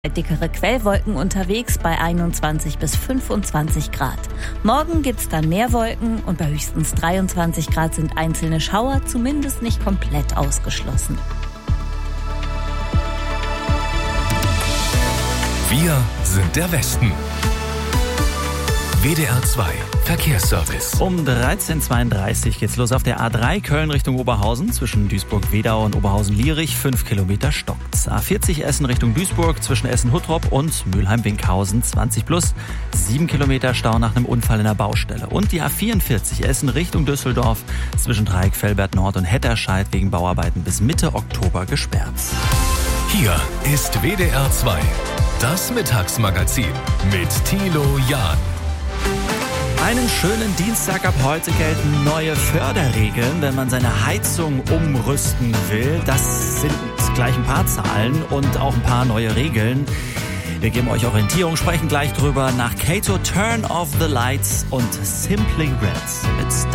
Dickere Quellwolken unterwegs bei 21 bis 25 Grad. Morgen gibt's dann mehr Wolken und bei höchstens 23 Grad sind einzelne Schauer zumindest nicht komplett ausgeschlossen. Wir sind der Westen. WDR 2 Verkehrsservice. Um 13.32 Uhr geht's los auf der A3 Köln Richtung Oberhausen. Zwischen Duisburg-Wedau und Oberhausen-Lierich 5 Kilometer stockt's. A40 Essen Richtung Duisburg zwischen Essen-Huttrop und Mülheim-Winkhausen 20 plus. 7 Kilometer Stau nach einem Unfall in der Baustelle. Und die A44 Essen Richtung Düsseldorf zwischen Dreieck Velbert Nord und Hetterscheid wegen Bauarbeiten bis Mitte Oktober gesperrt. Hier ist WDR 2, das Mittagsmagazin mit Thilo Jahn. Einen schönen Dienstag. Ab heute gelten neue Förderregeln, wenn man seine Heizung umrüsten will. Das sind gleich ein paar Zahlen und auch ein paar neue Regeln. Wir geben euch Orientierung, sprechen gleich drüber nach Kato, Turn Off the Lights und Simply Red mit